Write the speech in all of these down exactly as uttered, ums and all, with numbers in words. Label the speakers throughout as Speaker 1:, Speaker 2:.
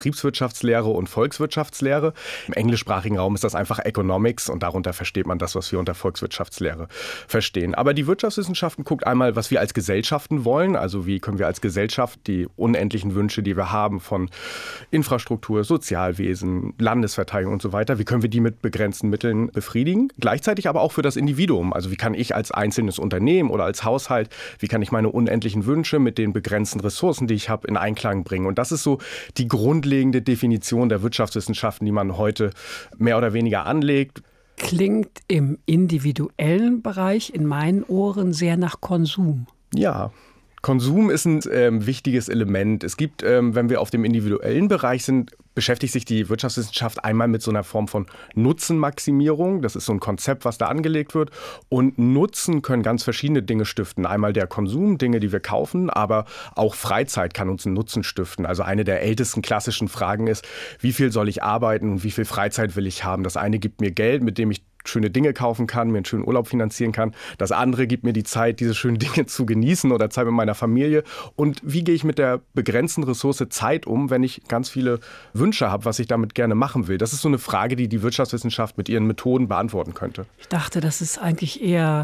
Speaker 1: Betriebswirtschaftslehre und Volkswirtschaftslehre. Im englischsprachigen Raum ist das einfach Economics und darunter versteht man das, was wir unter Volkswirtschaftslehre verstehen. Aber die Wirtschaftswissenschaften guckt einmal, was wir als Gesellschaften wollen, also wie können wir als Gesellschaft die unendlichen Wünsche, die wir haben von Infrastruktur, Sozialwesen, Landesverteidigung und so weiter, wie können wir die mit begrenzten Mitteln befriedigen? Gleichzeitig aber auch für das Individuum, also wie kann ich als einzelnes Unternehmen oder als Haushalt, wie kann ich meine unendlichen Wünsche mit den begrenzten Ressourcen, die ich habe, in Einklang bringen? Und das ist so die grundlegende Definition der Wirtschaftswissenschaften, die man heute mehr oder weniger anlegt.
Speaker 2: Klingt im individuellen Bereich in meinen Ohren sehr nach Konsum.
Speaker 1: Ja. Konsum ist ein ähm, wichtiges Element. Es gibt, ähm, wenn wir auf dem individuellen Bereich sind, beschäftigt sich die Wirtschaftswissenschaft einmal mit so einer Form von Nutzenmaximierung. Das ist so ein Konzept, was da angelegt wird. Und Nutzen können ganz verschiedene Dinge stiften. Einmal der Konsum, Dinge, die wir kaufen, aber auch Freizeit kann uns einen Nutzen stiften. Also eine der ältesten klassischen Fragen ist, wie viel soll ich arbeiten und wie viel Freizeit will ich haben? Das eine gibt mir Geld, mit dem ich schöne Dinge kaufen kann, mir einen schönen Urlaub finanzieren kann. Das andere gibt mir die Zeit, diese schönen Dinge zu genießen oder Zeit mit meiner Familie. Und wie gehe ich mit der begrenzten Ressource Zeit um, wenn ich ganz viele Wünsche habe, was ich damit gerne machen will? Das ist so eine Frage, die die Wirtschaftswissenschaft mit ihren Methoden beantworten könnte.
Speaker 2: Ich dachte, das ist eigentlich eher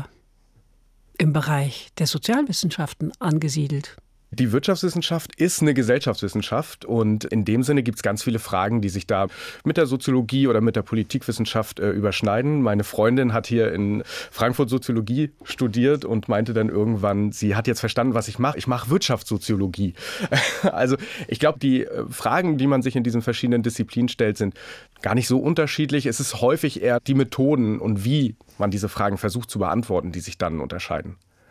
Speaker 2: im Bereich der Sozialwissenschaften angesiedelt.
Speaker 1: Die Wirtschaftswissenschaft ist eine Gesellschaftswissenschaft und in dem Sinne gibt es ganz viele Fragen, die sich da mit der Soziologie oder mit der Politikwissenschaft äh, überschneiden. Meine Freundin hat hier in Frankfurt Soziologie studiert und meinte dann irgendwann, sie hat jetzt verstanden, was ich mache. Ich mache Wirtschaftssoziologie. Also ich glaube, die äh, Fragen, die man sich in diesen verschiedenen Disziplinen stellt, sind gar nicht so unterschiedlich. Es ist häufig eher die Methoden und wie man diese Fragen versucht zu beantworten, die sich dann unterscheiden.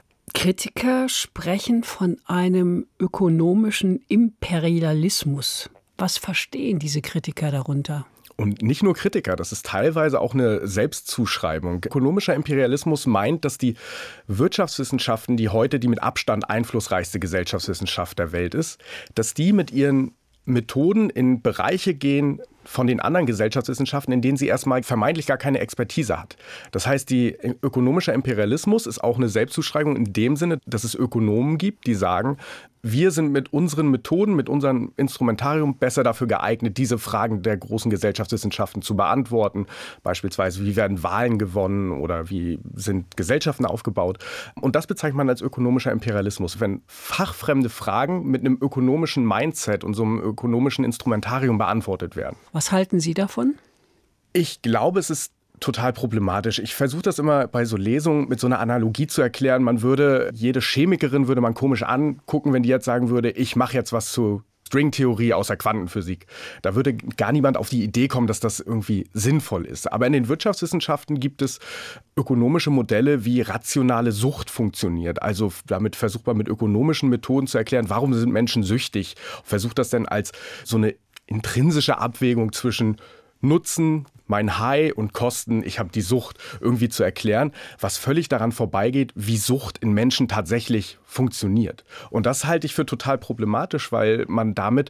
Speaker 2: Kritiker sprechen von einem ökonomischen Imperialismus. Was verstehen diese Kritiker darunter?
Speaker 1: Und nicht nur Kritiker, das ist teilweise auch eine Selbstzuschreibung. Ökonomischer Imperialismus meint, dass die Wirtschaftswissenschaften, die heute die mit Abstand einflussreichste Gesellschaftswissenschaft der Welt ist, dass die mit ihren Methoden in Bereiche gehen von den anderen Gesellschaftswissenschaften, in denen sie erstmal vermeintlich gar keine Expertise hat. Das heißt, die ökonomischer Imperialismus ist auch eine Selbstzuschreibung in dem Sinne, dass es Ökonomen gibt, die sagen, wir sind mit unseren Methoden, mit unserem Instrumentarium besser dafür geeignet, diese Fragen der großen Gesellschaftswissenschaften zu beantworten. Beispielsweise, wie werden Wahlen gewonnen oder wie sind Gesellschaften aufgebaut. Und das bezeichnet man als ökonomischer Imperialismus, wenn fachfremde Fragen mit einem ökonomischen Mindset und so einem ökonomischen Instrumentarium beantwortet werden.
Speaker 2: Was halten Sie davon?
Speaker 1: Ich glaube, es ist total problematisch. Ich versuche das immer bei so Lesungen mit so einer Analogie zu erklären. Man würde, jede Chemikerin würde man komisch angucken, wenn die jetzt sagen würde, ich mache jetzt was zu Stringtheorie aus der Quantenphysik. Da würde gar niemand auf die Idee kommen, dass das irgendwie sinnvoll ist. Aber in den Wirtschaftswissenschaften gibt es ökonomische Modelle, wie rationale Sucht funktioniert. Also damit versucht man mit ökonomischen Methoden zu erklären, warum sind Menschen süchtig. Versucht das dann als so eine intrinsische Abwägung zwischen Nutzen, mein High und Kosten, ich habe die Sucht irgendwie zu erklären, was völlig daran vorbeigeht, wie Sucht in Menschen tatsächlich funktioniert. Und das halte ich für total problematisch, weil man damit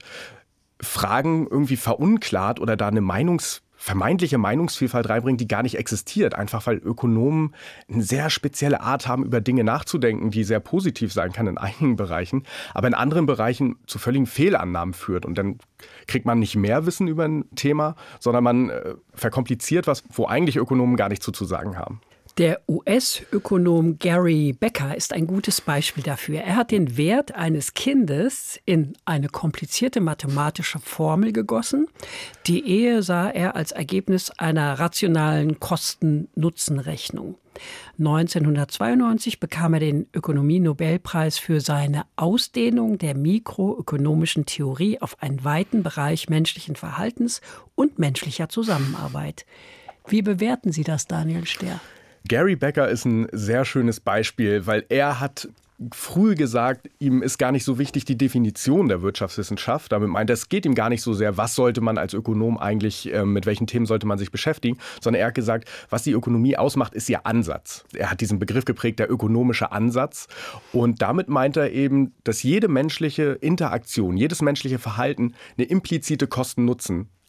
Speaker 1: Fragen irgendwie verunklart oder da eine Meinungs vermeintliche Meinungsvielfalt reinbringt, die gar nicht existiert. Einfach weil Ökonomen eine sehr spezielle Art haben, über Dinge nachzudenken, die sehr positiv sein kann in einigen Bereichen, aber in anderen Bereichen zu völligen Fehlannahmen führt. Und dann kriegt man nicht mehr Wissen über ein Thema, sondern man äh, verkompliziert was, wo eigentlich Ökonomen gar nichts zu, zu sagen haben.
Speaker 2: Der U S-Ökonom Gary Becker ist ein gutes Beispiel dafür. Er hat den Wert eines Kindes in eine komplizierte mathematische Formel gegossen. Die Ehe sah er als Ergebnis einer rationalen Kosten-Nutzen-Rechnung. neunzehnhundertzweiundneunzig bekam er den Ökonomie-Nobelpreis für seine Ausdehnung der mikroökonomischen Theorie auf einen weiten Bereich menschlichen Verhaltens und menschlicher Zusammenarbeit. Wie bewerten Sie das, Daniel Stehr?
Speaker 1: Gary Becker ist ein sehr schönes Beispiel, weil er hat früh gesagt, ihm ist gar nicht so wichtig die Definition der Wirtschaftswissenschaft. Damit meint er, es geht ihm gar nicht so sehr, was sollte man als Ökonom eigentlich, äh, mit welchen Themen sollte man sich beschäftigen, sondern er hat gesagt, was die Ökonomie ausmacht, ist ihr Ansatz. Er hat diesen Begriff geprägt, der ökonomische Ansatz. Und damit meint er eben, dass jede menschliche Interaktion, jedes menschliche Verhalten eine implizite Kosten-Nutzen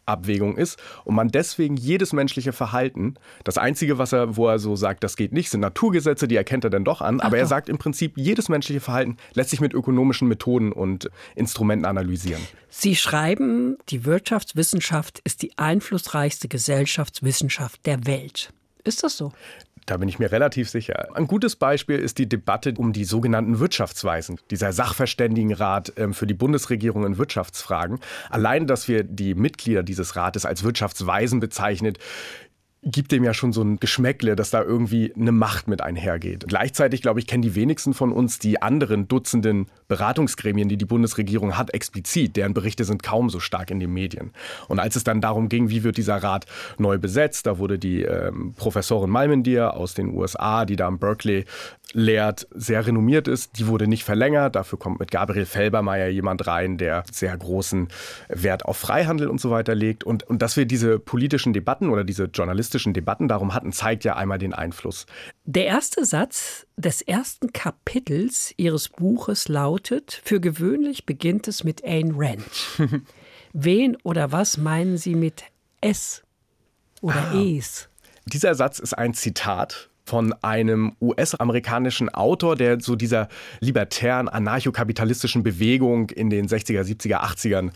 Speaker 1: Abwägung ist und man deswegen jedes menschliche Verhalten, das Einzige, was er, wo er so sagt, das geht nicht, sind Naturgesetze, die erkennt er dann doch an, aber Ach er doch. sagt im Prinzip, jedes menschliche Verhalten lässt sich mit ökonomischen Methoden und Instrumenten analysieren.
Speaker 2: Sie schreiben, die Wirtschaftswissenschaft ist die einflussreichste Gesellschaftswissenschaft der Welt. Ist das so?
Speaker 1: Da bin ich mir relativ sicher. Ein gutes Beispiel ist die Debatte um die sogenannten Wirtschaftsweisen. Dieser Sachverständigenrat für die Bundesregierung in Wirtschaftsfragen. Allein, dass wir die Mitglieder dieses Rates als Wirtschaftsweisen bezeichnet, gibt dem ja schon so ein Geschmäckle, dass da irgendwie eine Macht mit einhergeht. Gleichzeitig, glaube ich, kennen die wenigsten von uns die anderen Dutzenden Beratungsgremien, die die Bundesregierung hat, explizit. Deren Berichte sind kaum so stark in den Medien. Und als es dann darum ging, wie wird dieser Rat neu besetzt, da wurde die ähm, Professorin Malmendier aus den U S A, die da am Berkeley lehrt, sehr renommiert ist, die wurde nicht verlängert. Dafür kommt mit Gabriel Felbermayr jemand rein, der sehr großen Wert auf Freihandel und so weiter legt. Und, und dass wir diese politischen Debatten oder diese journalistischen Debatten darum hatten, zeigt ja einmal den Einfluss.
Speaker 2: Der erste Satz des ersten Kapitels Ihres Buches lautet, für gewöhnlich beginnt es mit Ayn Rand. Wen oder was meinen Sie mit es oder ah. es?
Speaker 1: Dieser Satz ist ein Zitat von einem U S-amerikanischen Autor, der so dieser libertären, anarchokapitalistischen Bewegung in den sechziger, siebziger, achtzigern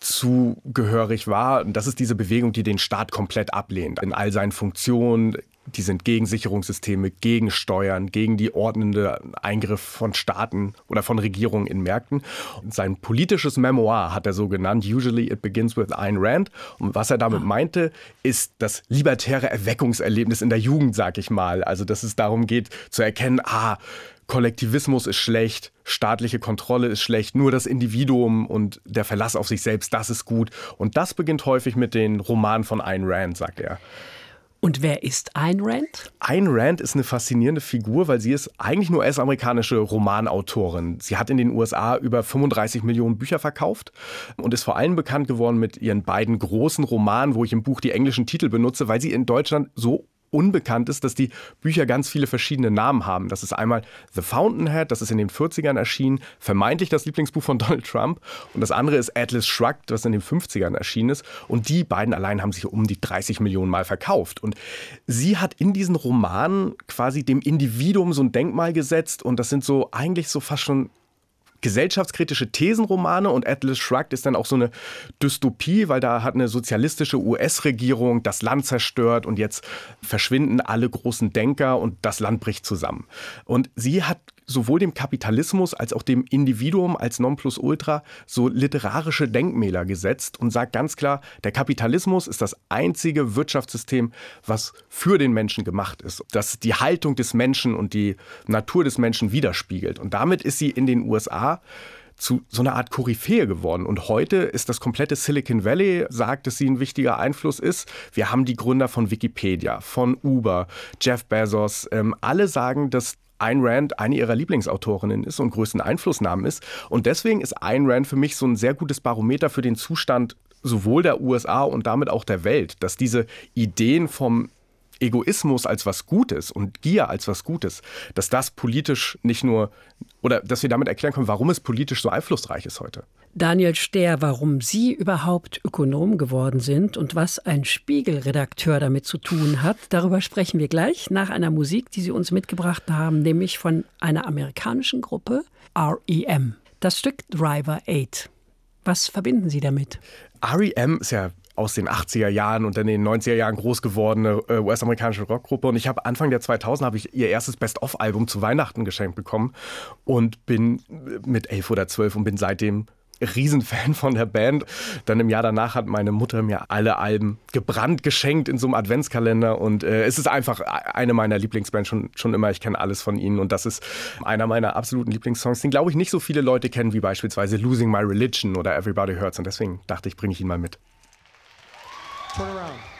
Speaker 1: zugehörig war. Und das ist diese Bewegung, die den Staat komplett ablehnt, in all seinen Funktionen. Die sind gegen Sicherungssysteme, gegen Steuern, gegen die ordnende Eingriff von Staaten oder von Regierungen in Märkten. Und sein politisches Memoir hat er so genannt, Usually it begins with Ayn Rand. Und was er damit meinte, ist das libertäre Erweckungserlebnis in der Jugend, sag ich mal. Also dass es darum geht zu erkennen, ah, Kollektivismus ist schlecht, staatliche Kontrolle ist schlecht, nur das Individuum und der Verlass auf sich selbst, das ist gut. Und das beginnt häufig mit den Romanen von Ayn Rand, sagt er.
Speaker 2: Und wer ist Ayn Rand?
Speaker 1: Ayn Rand ist eine faszinierende Figur, weil sie ist eigentlich nur U S-amerikanische Romanautorin. Sie hat in den U S A über fünfunddreißig Millionen Bücher verkauft und ist vor allem bekannt geworden mit ihren beiden großen Romanen, wo ich im Buch die englischen Titel benutze, weil sie in Deutschland so unbekannt ist, dass die Bücher ganz viele verschiedene Namen haben. Das ist einmal The Fountainhead, das ist in den vierzigern erschienen, vermeintlich das Lieblingsbuch von Donald Trump. Und das andere ist Atlas Shrugged, das in den fünfzigern erschienen ist. Und die beiden allein haben sich um die dreißig Millionen Mal verkauft. Und sie hat in diesen Romanen quasi dem Individuum so ein Denkmal gesetzt. Und das sind so eigentlich so fast schon gesellschaftskritische Thesenromane und Atlas Shrugged ist dann auch so eine Dystopie, weil da hat eine sozialistische U S-Regierung das Land zerstört und jetzt verschwinden alle großen Denker und das Land bricht zusammen. Und sie hat sowohl dem Kapitalismus als auch dem Individuum als Nonplusultra so literarische Denkmäler gesetzt und sagt ganz klar, der Kapitalismus ist das einzige Wirtschaftssystem, was für den Menschen gemacht ist, das die Haltung des Menschen und die Natur des Menschen widerspiegelt. Und damit ist sie in den U S A zu so einer Art Koryphäe geworden. Und heute ist das komplette Silicon Valley, sagt, dass sie ein wichtiger Einfluss ist. Wir haben die Gründer von Wikipedia, von Uber, Jeff Bezos. Ähm, alle sagen, dass Ayn Rand eine ihrer Lieblingsautorinnen ist und größten Einflussnahmen ist. Und deswegen ist Ayn Rand für mich so ein sehr gutes Barometer für den Zustand sowohl der U S A und damit auch der Welt, dass diese Ideen vom Egoismus als was Gutes und Gier als was Gutes, dass das politisch nicht nur, oder dass wir damit erklären können, warum es politisch so einflussreich ist heute.
Speaker 2: Daniel Stehr, warum Sie überhaupt Ökonom geworden sind und was ein Spiegel-Redakteur damit zu tun hat, darüber sprechen wir gleich nach einer Musik, die Sie uns mitgebracht haben, nämlich von einer amerikanischen Gruppe, R E M. Das Stück Driver acht. Was verbinden Sie damit?
Speaker 1: R E M ist ja aus den achtziger Jahren und dann in den neunziger Jahren groß gewordene äh, U S-amerikanische Rockgruppe. Und ich habe Anfang der zweitausender habe ich ihr erstes Best-of-Album zu Weihnachten geschenkt bekommen und bin mit elf oder zwölf und bin seitdem Riesenfan von der Band. Dann im Jahr danach hat meine Mutter mir alle Alben gebrannt geschenkt in so einem Adventskalender und äh, es ist einfach eine meiner Lieblingsbands schon, schon immer. Ich kenne alles von ihnen und das ist einer meiner absoluten Lieblingssongs, den glaube ich nicht so viele Leute kennen wie beispielsweise Losing My Religion oder Everybody Hurts und deswegen dachte ich, bringe ich ihn mal mit.
Speaker 3: Turn around.